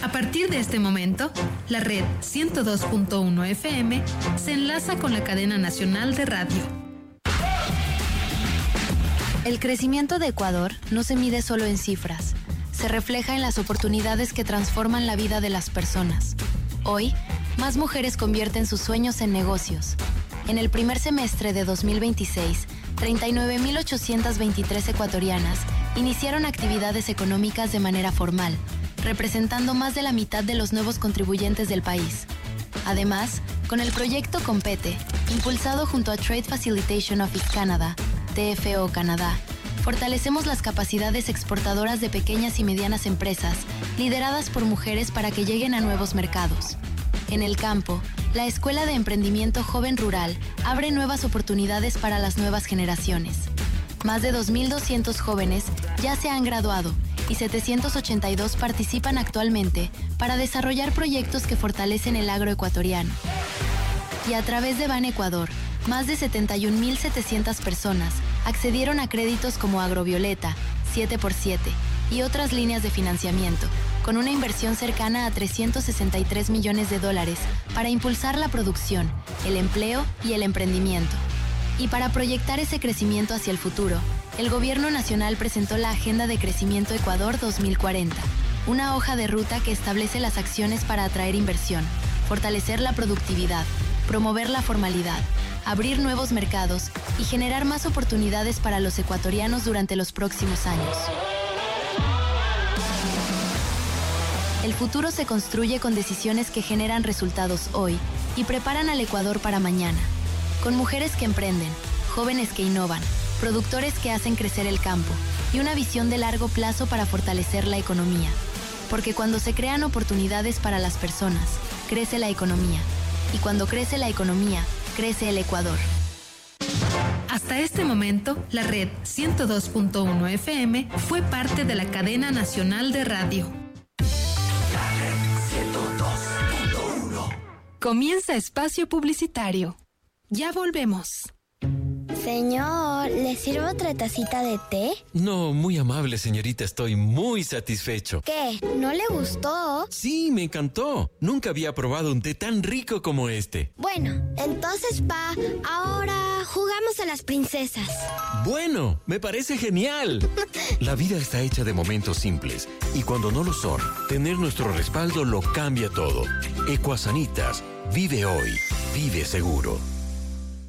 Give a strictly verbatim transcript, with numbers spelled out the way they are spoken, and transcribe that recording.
A partir de este momento, la red ciento dos punto uno F M se enlaza con la cadena nacional de radio. El crecimiento de Ecuador no se mide solo en cifras, se refleja en las oportunidades que transforman la vida de las personas. Hoy, más mujeres convierten sus sueños en negocios. En el primer semestre de dos mil veintiséis, treinta y nueve mil ochocientas veintitrés ecuatorianas iniciaron actividades económicas de manera formal, representando más de la mitad de los nuevos contribuyentes del país. Además, con el proyecto Compete, impulsado junto a Trade Facilitation Office Canada, T F O Canadá, fortalecemos las capacidades exportadoras de pequeñas y medianas empresas, lideradas por mujeres para que lleguen a nuevos mercados. En el campo, la Escuela de Emprendimiento Joven Rural abre nuevas oportunidades para las nuevas generaciones. Más de dos mil doscientos jóvenes ya se han graduado y setecientos ochenta y dos participan actualmente para desarrollar proyectos que fortalecen el agro ecuatoriano. Y a través de Ban Ecuador, más de setenta y un mil setecientas personas accedieron a créditos como Agrovioleta, siete por siete y otras líneas de financiamiento, con una inversión cercana a trescientos sesenta y tres millones de dólares para impulsar la producción, el empleo y el emprendimiento. Y para proyectar ese crecimiento hacia el futuro, el Gobierno Nacional presentó la Agenda de Crecimiento Ecuador dos mil cuarenta, una hoja de ruta que establece las acciones para atraer inversión, fortalecer la productividad, promover la formalidad, abrir nuevos mercados y generar más oportunidades para los ecuatorianos durante los próximos años. El futuro se construye con decisiones que generan resultados hoy y preparan al Ecuador para mañana. Con mujeres que emprenden, jóvenes que innovan, productores que hacen crecer el campo y una visión de largo plazo para fortalecer la economía. Porque cuando se crean oportunidades para las personas, crece la economía. Y cuando crece la economía, crece el Ecuador. Hasta este momento, la red ciento dos punto uno F M fue parte de la cadena nacional de radio. La red ciento dos punto uno. Comienza espacio publicitario. Ya volvemos. Señor, ¿le sirvo otra tacita de té? No, muy amable, señorita. Estoy muy satisfecho. ¿Qué? ¿No le gustó? Sí, me encantó. Nunca había probado un té tan rico como este. Bueno, entonces, pa, ahora jugamos a las princesas. Bueno, me parece genial. La vida está hecha de momentos simples. Y cuando no lo son, tener nuestro respaldo lo cambia todo. Ecuasanitas. Vive hoy. Vive seguro.